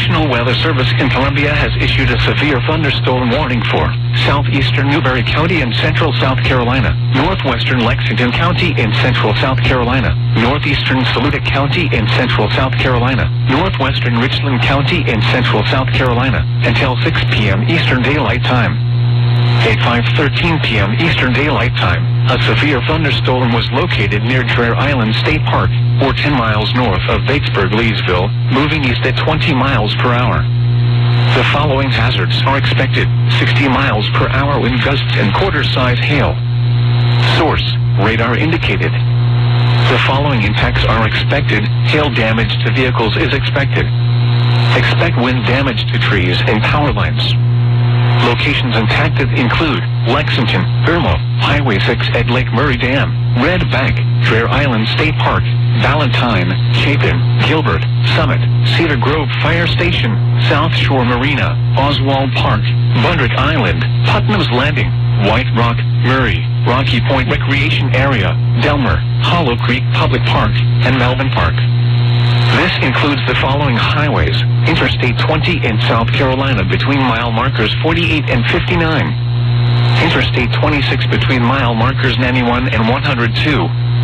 National Weather Service in Columbia has issued a severe thunderstorm warning for southeastern Newberry County in central South Carolina, northwestern Lexington County in central South Carolina, northeastern Saluda County in central South Carolina, northwestern Richland County in central South Carolina, until 6 p.m. Eastern Daylight Time. At 5:13 p.m. Eastern Daylight Time, a severe thunderstorm was located near Dreher Island State Park, or 10 miles north of Batesburg-Leesville, moving east at 20 miles per hour. The following hazards are expected: 60 miles per hour wind gusts and quarter-size hail. Source: radar indicated. The following impacts are expected: hail damage to vehicles is expected. Expect wind damage to trees and power lines. Locations impacted include Lexington, Irma, Highway 6 at Lake Murray Dam, Red Bank, Dreher Island State Park, Valentine, Chapin, Gilbert, Summit, Cedar Grove Fire Station, South Shore Marina, Oswald Park, Bundrick Island, Putnam's Landing, White Rock, Murray, Rocky Point Recreation Area, Delmer, Hollow Creek Public Park, and Melvin Park. This includes the following highways: Interstate 20 in South Carolina between mile markers 48 and 59. Interstate 26 between mile markers 91 and 102.